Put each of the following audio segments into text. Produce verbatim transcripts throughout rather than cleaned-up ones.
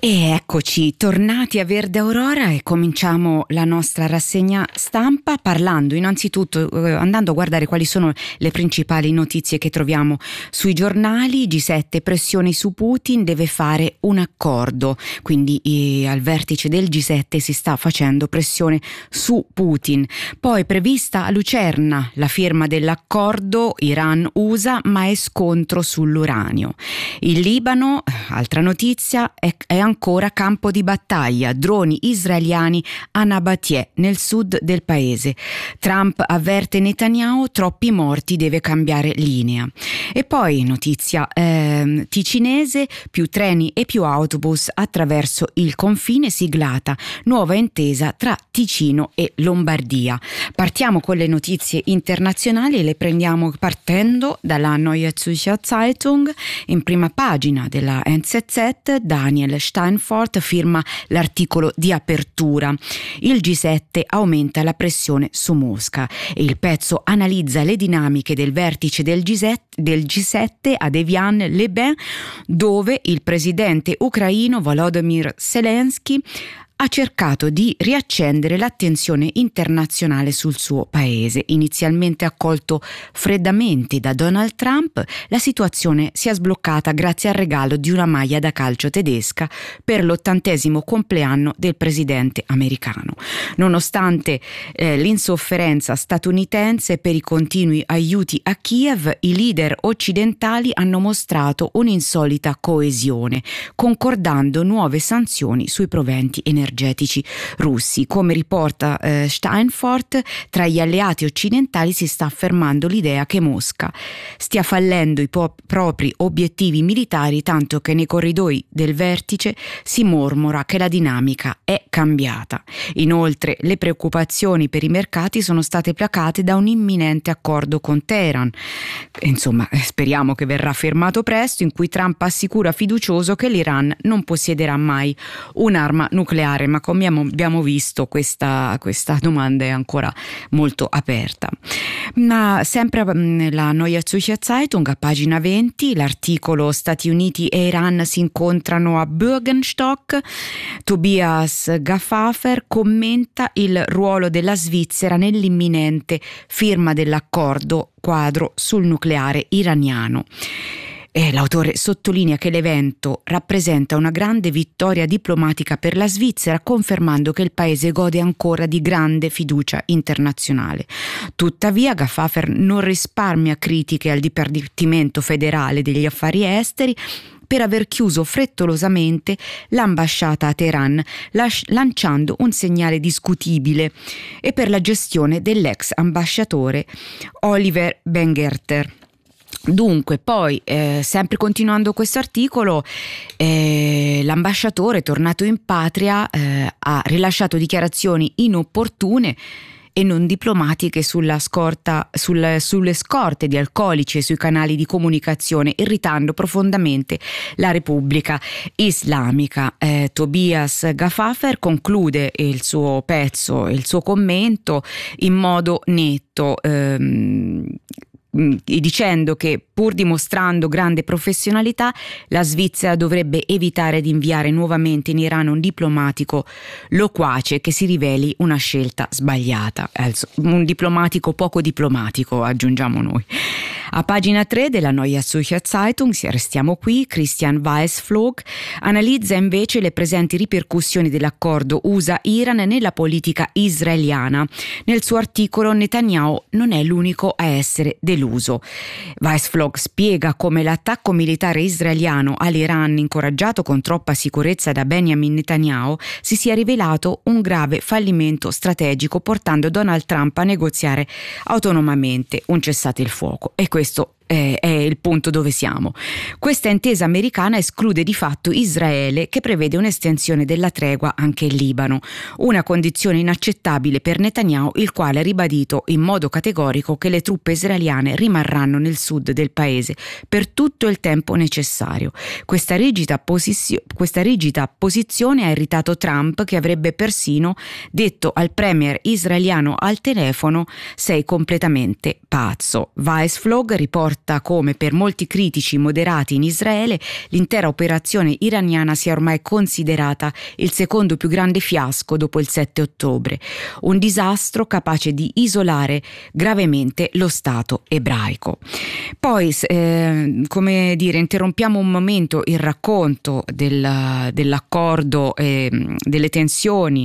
E eccoci, tornati a Verde Aurora e cominciamo la nostra rassegna stampa parlando innanzitutto, eh, andando a guardare quali sono le principali notizie che troviamo sui giornali. G sette, pressioni su Putin, deve fare un accordo, quindi eh, al vertice del G sette si sta facendo pressione su Putin. Poi prevista a Lucerna la firma dell'accordo Iran-U S A, ma è scontro sull'uranio. Il Libano, altra notizia, è, è ancora campo di battaglia, droni israeliani a Nabatie nel sud del paese. Trump avverte Netanyahu, troppi morti, deve cambiare linea. E poi notizia eh, ticinese, più treni e più autobus attraverso il confine, siglata nuova intesa tra Ticino e Lombardia. Partiamo con le notizie internazionali e le prendiamo partendo dalla Neue Zürcher Zeitung. In prima pagina della N Z Z, Daniel Steinfort firma l'articolo di apertura. Il G sette aumenta la pressione su Mosca e il pezzo analizza le dinamiche del vertice del G sette, del G sette ad Evian-les-Bains, dove il presidente ucraino Volodymyr Zelensky ha cercato di riaccendere l'attenzione internazionale sul suo paese. Inizialmente accolto freddamente da Donald Trump, la situazione si è sbloccata grazie al regalo di una maglia da calcio tedesca per l'ottantesimo compleanno del presidente americano. Nonostante eh, l'insofferenza statunitense per i continui aiuti a Kiev, i leader occidentali hanno mostrato un'insolita coesione, concordando nuove sanzioni sui proventi energetici energetici russi. Come riporta eh, Steinfort, tra gli alleati occidentali si sta affermando l'idea che Mosca stia fallendo i po- propri obiettivi militari, tanto che nei corridoi del vertice si mormora che la dinamica è cambiata. Inoltre le preoccupazioni per i mercati sono state placate da un imminente accordo con Teheran. Insomma, speriamo che verrà firmato presto, in cui Trump assicura fiducioso che l'Iran non possiederà mai un'arma nucleare. Ma come abbiamo visto, questa, questa domanda è ancora molto aperta. Ma sempre nella Neue Zürcher Zeitung, a pagina venti, l'articolo Stati Uniti e Iran si incontrano a Bürgenstock. Tobias Gaffafer commenta il ruolo della Svizzera nell'imminente firma dell'accordo quadro sul nucleare iraniano. E l'autore sottolinea che l'evento rappresenta una grande vittoria diplomatica per la Svizzera, confermando che il paese gode ancora di grande fiducia internazionale. Tuttavia Gaffafer non risparmia critiche al Dipartimento federale degli affari esteri per aver chiuso frettolosamente l'ambasciata a Teheran, las- lanciando un segnale discutibile, e per la gestione dell'ex ambasciatore Oliver Bengerter. Dunque, poi, eh, sempre continuando questo articolo, eh, l'ambasciatore tornato in patria eh, ha rilasciato dichiarazioni inopportune e non diplomatiche sulla scorta, sul, sulle scorte di alcolici e sui canali di comunicazione, irritando profondamente la Repubblica Islamica. Eh, Tobias Gaffafer conclude il suo pezzo, il suo commento in modo netto, ehm, dicendo che pur dimostrando grande professionalità, la Svizzera dovrebbe evitare di inviare nuovamente in Iran un diplomatico loquace che si riveli una scelta sbagliata. Un diplomatico poco diplomatico, aggiungiamo noi. A pagina tre della Neue Zürcher Zeitung, se restiamo qui, Christian Weisflog analizza invece le presenti ripercussioni dell'accordo U S A-Iran nella politica israeliana. Nel suo articolo, Netanyahu non è l'unico a essere deluso. Weisflog spiega come l'attacco militare israeliano all'Iran, incoraggiato con troppa sicurezza da Benjamin Netanyahu, si sia rivelato un grave fallimento strategico, portando Donald Trump a negoziare autonomamente un cessate il fuoco. E questo è il punto dove siamo. Questa intesa americana esclude di fatto Israele, che prevede un'estensione della tregua anche in Libano, una condizione inaccettabile per Netanyahu, il quale ha ribadito in modo categorico che le truppe israeliane rimarranno nel sud del paese per tutto il tempo necessario. Questa rigida, posizio- questa rigida posizione ha irritato Trump, che avrebbe persino detto al premier israeliano al telefono: sei completamente pazzo. Weisflog riporta fatta come per molti critici moderati in Israele l'intera operazione iraniana sia ormai considerata il secondo più grande fiasco dopo il sette ottobre, un disastro capace di isolare gravemente lo Stato ebraico. Poi, eh, come dire, interrompiamo un momento il racconto del, dell'accordo, eh, delle tensioni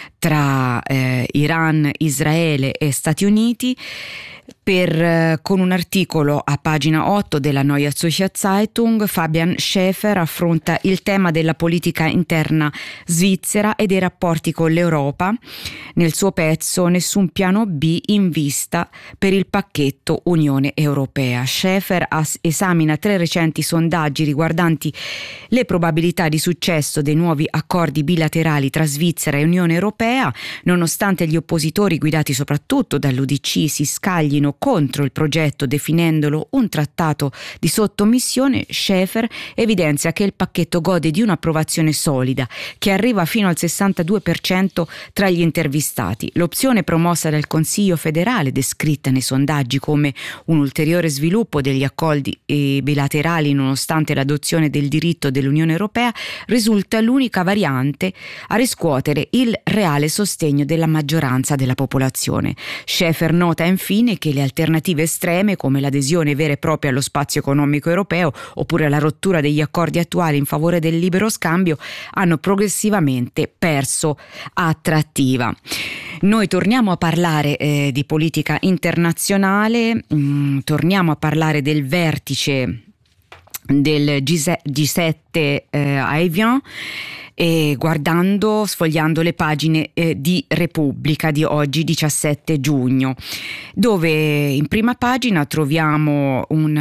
tra eh, Iran, Israele e Stati Uniti per, eh, con un articolo a pagina otto della Neue Zürcher Zeitung. Fabian Schäfer affronta il tema della politica interna svizzera e dei rapporti con l'Europa nel suo pezzo Nessun piano B in vista per il pacchetto Unione Europea. Schäfer as- esamina tre recenti sondaggi riguardanti le probabilità di successo dei nuovi accordi bilaterali tra Svizzera e Unione Europea, nonostante gli oppositori guidati soprattutto dall'U D C si scaglino contro il progetto definendolo un trattato di sottomissione. Schäfer evidenzia che il pacchetto gode di un'approvazione solida che arriva fino al sessantadue per cento tra gli intervistati. L'opzione promossa dal Consiglio federale, descritta nei sondaggi come un ulteriore sviluppo degli accordi bilaterali nonostante l'adozione del diritto dell'Unione Europea, risulta l'unica variante a riscuotere il reale sostegno della maggioranza della popolazione. Schäfer nota infine che le alternative estreme come l'adesione vera e propria allo spazio economico europeo oppure la rottura degli accordi attuali in favore del libero scambio hanno progressivamente perso attrattiva. Noi torniamo a parlare eh, di politica internazionale, mh, torniamo a parlare del vertice del G sette eh, a Evian, e guardando, sfogliando le pagine eh, di Repubblica di oggi diciassette giugno, dove in prima pagina troviamo un,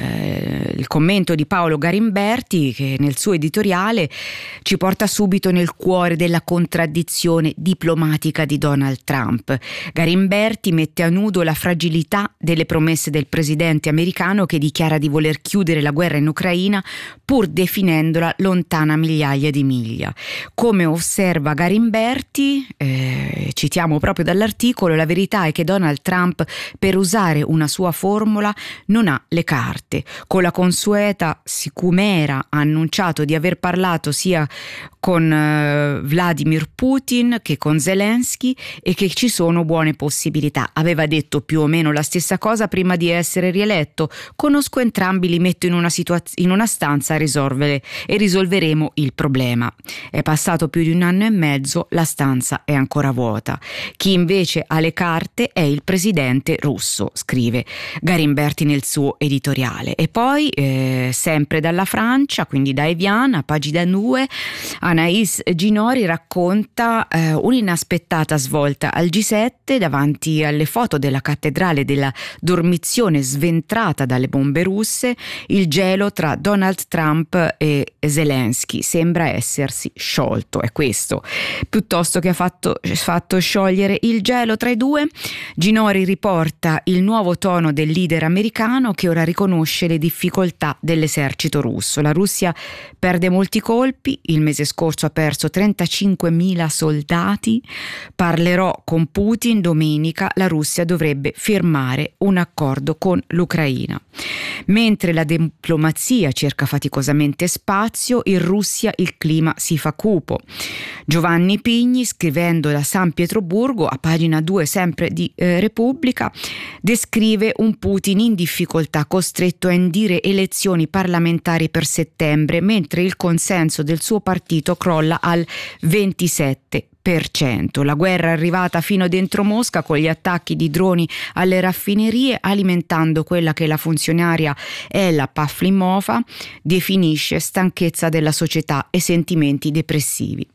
eh, il commento di Paolo Garimberti che nel suo editoriale ci porta subito nel cuore della contraddizione diplomatica di Donald Trump. Garimberti mette a nudo la fragilità delle promesse del presidente americano che dichiara di voler chiudere la guerra in Ucraina pur definendola lontana migliaia di miglia. Come osserva Garimberti, eh, citiamo proprio dall'articolo, la verità è che Donald Trump, per usare una sua formula, non ha le carte. Con la consueta sicumera ha annunciato di aver parlato sia con eh, Vladimir Putin che con Zelensky e che ci sono buone possibilità. Aveva detto più o meno la stessa cosa prima di essere rieletto. Conosco entrambi, li metto in una, situaz- in una stanza a risolvere e risolveremo il problema. È passato più di un anno e mezzo, la stanza è ancora vuota. Chi invece ha le carte è il presidente russo, scrive Garimberti nel suo editoriale. E poi, eh, sempre dalla Francia, quindi da Evian, a pagina due, Anaïs Ginori racconta eh, un'inaspettata svolta al G sette davanti alle foto della cattedrale della dormizione sventrata dalle bombe russe. Il gelo tra Donald Trump e Zelensky sembra essersi sciolto, è questo piuttosto che ha fatto, fatto sciogliere il gelo tra i due. Ginori riporta il nuovo tono del leader americano che ora riconosce le difficoltà dell'esercito russo. La Russia perde molti colpi, il mese scorso ha perso trentacinquemila soldati, parlerò con Putin domenica, la Russia dovrebbe firmare un accordo con l'Ucraina. Mentre la diplomazia cerca faticosamente spazio, in Russia il clima si fa cupo. Giovanni Pigni, scrivendo da San Pietroburgo, a pagina due sempre di eh, Repubblica, descrive un Putin in difficoltà, costretto a indire elezioni parlamentari per settembre, mentre il consenso del suo partito crolla al ventisette per cento. La guerra è arrivata fino dentro Mosca con gli attacchi di droni alle raffinerie, alimentando quella che la funzionaria Ella Pavlimova definisce stanchezza della società e sentimenti depressivi.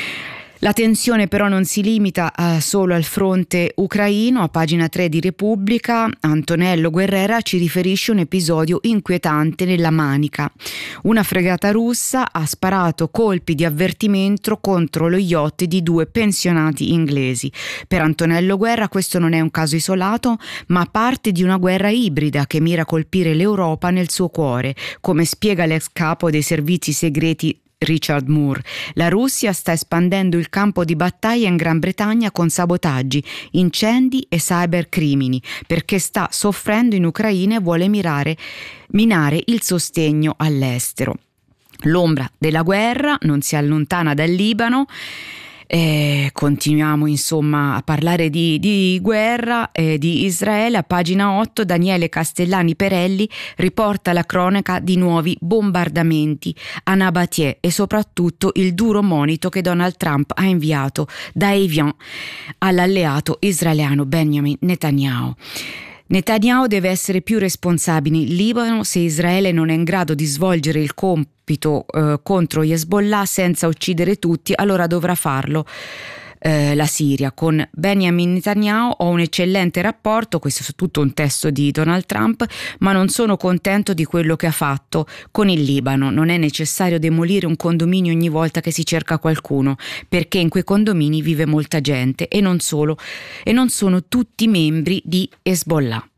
La tensione però non si limita uh, solo al fronte ucraino. A pagina tre di Repubblica, Antonello Guerrera ci riferisce un episodio inquietante nella Manica. Una fregata russa ha sparato colpi di avvertimento contro lo yacht di due pensionati inglesi. Per Antonello Guerra questo non è un caso isolato, ma parte di una guerra ibrida che mira a colpire l'Europa nel suo cuore, come spiega l'ex capo dei servizi segreti Richard Moore. La Russia sta espandendo il campo di battaglia in Gran Bretagna con sabotaggi, incendi e cybercrimini, perché sta soffrendo in Ucraina e vuole mirare, minare il sostegno all'estero. L'ombra della guerra non si allontana dal Libano. Eh, continuiamo insomma a parlare di, di guerra, eh, di Israele. A pagina otto Daniele Castellani Perelli riporta la cronaca di nuovi bombardamenti a Nabatie e soprattutto il duro monito che Donald Trump ha inviato da Evian all'alleato israeliano Benjamin Netanyahu. Netanyahu deve essere più responsabile in Libano. Se Israele non è in grado di svolgere il compito eh, contro Hezbollah senza uccidere tutti, allora dovrà farlo eh, la Siria. Con Benjamin Netanyahu ho un eccellente rapporto, questo è tutto un testo di Donald Trump, ma non sono contento di quello che ha fatto con il Libano. Non è necessario demolire un condominio ogni volta che si cerca qualcuno, perché in quei condomini vive molta gente e non solo, e non sono tutti membri di Hezbollah.